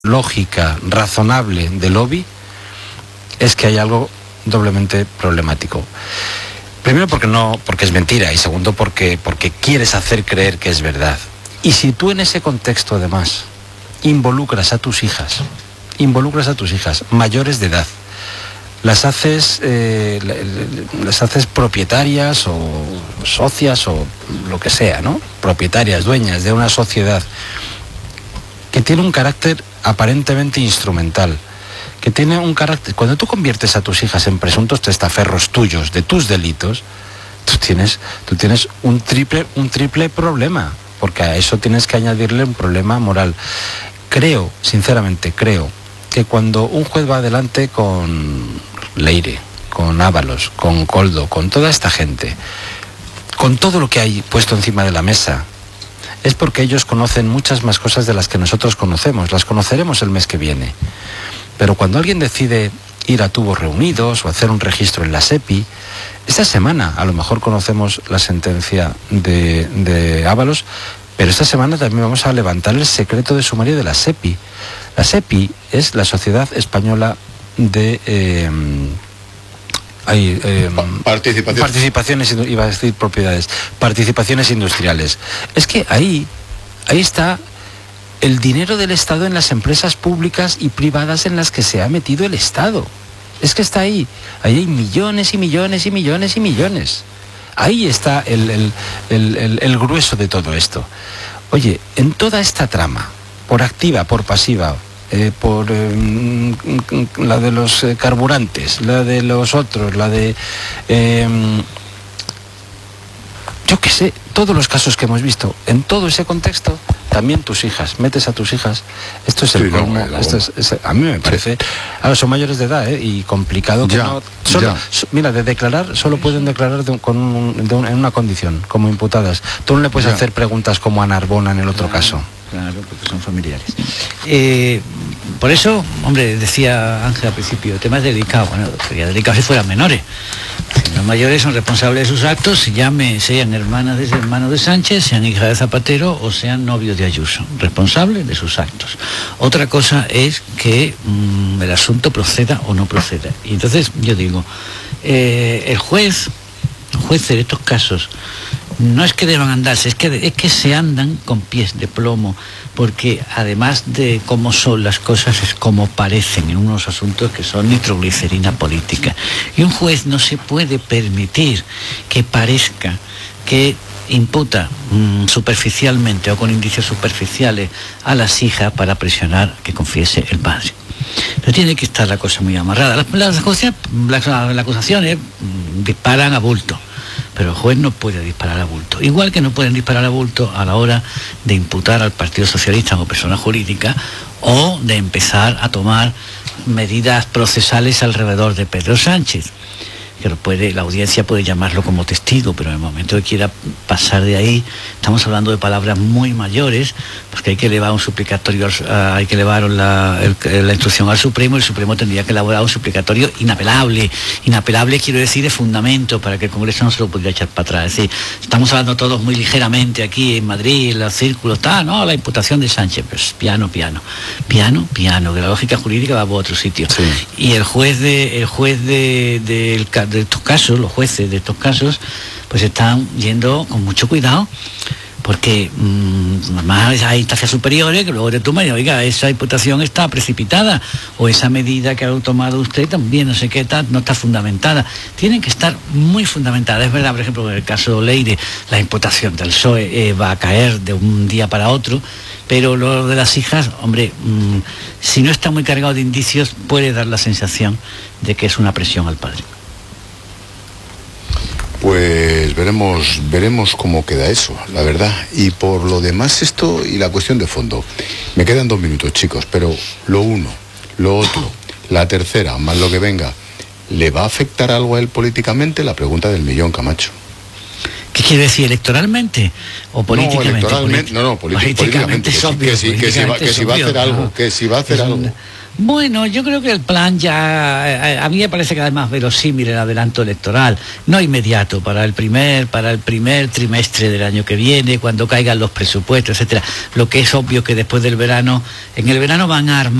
lógica razonable de lobby, es que hay algo doblemente problemático. Primero porque es mentira, y segundo porque quieres hacer creer que es verdad. Y si tú en ese contexto además involucras a tus hijas mayores de edad, las haces propietarias o socias o lo que sea, ¿no? Propietarias, dueñas de una sociedad que tiene un carácter aparentemente instrumental, que tiene un carácter... Cuando tú conviertes a tus hijas en presuntos testaferros tuyos de tus delitos, tú tienes un triple problema, porque a eso tienes que añadirle un problema moral. Sinceramente creo que cuando un juez va adelante con Leire, con Ábalos, con Koldo, con toda esta gente, con todo lo que hay puesto encima de la mesa, es porque ellos conocen muchas más cosas de las que nosotros conocemos. Las conoceremos el mes que viene. Pero cuando alguien decide ir a tubos reunidos o hacer un registro en la SEPI, esta semana a lo mejor conocemos la sentencia de Ábalos, pero esta semana también vamos a levantar el secreto de sumario de la SEPI. La SEPI es la Sociedad Española de... participaciones, iba a decir propiedades, participaciones industriales. Es que ahí está el dinero del Estado en las empresas públicas y privadas en las que se ha metido el Estado. Es que está ahí hay millones y millones y millones y millones. Ahí está el grueso de todo esto. Oye, en toda esta trama, por activa, por pasiva, por la de los carburantes, la de los otros, la de... yo qué sé, todos los casos que hemos visto, en todo ese contexto, también tus hijas, metes a tus hijas, esto es el colmo, a mí me parece, ahora son mayores de edad, y complicado que mira, de declarar, solo pueden declarar en una condición, como imputadas. Tú no le puedes hacer preguntas como a Narbona en el otro caso. Claro, porque son familiares. Por eso, hombre, decía Ángel al principio, el tema es delicado. Bueno, sería delicado si fueran menores. Si los mayores son responsables de sus actos, sean hermanos de Sánchez, sean hijas de Zapatero o sean novios de Ayuso, responsables de sus actos. Otra cosa es que el asunto proceda o no proceda. Y entonces yo digo, el juez de estos casos, no es que deban andarse, es que se andan con pies de plomo, porque además de cómo son las cosas, es como parecen en unos asuntos que son nitroglicerina política. Y un juez no se puede permitir que parezca que imputa superficialmente o con indicios superficiales a las hijas para presionar que confiese el padre. Pero tiene que estar la cosa muy amarrada. Las acusaciones disparan a bulto, pero el juez no puede disparar a bulto. Igual que no pueden disparar a bulto a la hora de imputar al Partido Socialista como persona jurídica o de empezar a tomar medidas procesales alrededor de Pedro Sánchez. Que la audiencia puede llamarlo como testigo, pero en el momento que quiera pasar de ahí, estamos hablando de palabras muy mayores, porque hay que elevar un suplicatorio, hay que elevar la instrucción al Supremo, y el Supremo tendría que elaborar un suplicatorio inapelable. Inapelable quiero decir de fundamento, para que el Congreso no se lo pudiera echar para atrás. Es decir, estamos hablando todos muy ligeramente aquí en Madrid, en los círculos, la imputación de Sánchez, pues piano, que la lógica jurídica va por otro sitio. Sí. Y los jueces de estos casos, pues están yendo con mucho cuidado, porque además hay instancias superiores que luego te toman y oiga, esa imputación está precipitada, o esa medida que ha tomado usted también, no sé qué tal, no está fundamentada. Tienen que estar muy fundamentadas. Es verdad, por ejemplo, en el caso Leire, la imputación del PSOE va a caer de un día para otro, pero lo de las hijas, hombre, si no está muy cargado de indicios, puede dar la sensación de que es una presión al padre. Pues veremos cómo queda eso, la verdad. Y por lo demás, esto y la cuestión de fondo. Me quedan 2 minutos, chicos, pero lo uno, lo otro, la tercera, más lo que venga, ¿le va a afectar algo a él políticamente? La pregunta del millón, Camacho. ¿Qué quiere decir, electoralmente o políticamente? Políticamente es obvio. Que si va a hacer algo, Bueno, yo creo que el plan ya, a mí me parece cada vez más verosímil el adelanto electoral, no inmediato, para el primer trimestre del año que viene, cuando caigan los presupuestos, etcétera. Lo que es obvio que después del verano, en el verano van a armar